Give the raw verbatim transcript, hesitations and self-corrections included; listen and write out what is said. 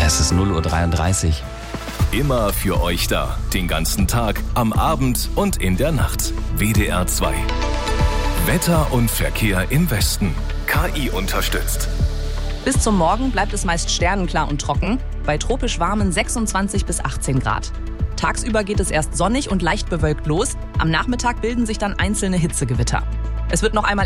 Es ist null Uhr dreiunddreißig. Immer für euch da. Den ganzen Tag, am Abend und in der Nacht. W D R zwei. Wetter und Verkehr im Westen. K I unterstützt. Bis zum Morgen bleibt es meist sternenklar und trocken. Bei tropisch warmen sechsundzwanzig bis achtzehn Grad. Tagsüber geht es erst sonnig und leicht bewölkt los. Am Nachmittag bilden sich dann einzelne Hitzegewitter. Es wird noch einmal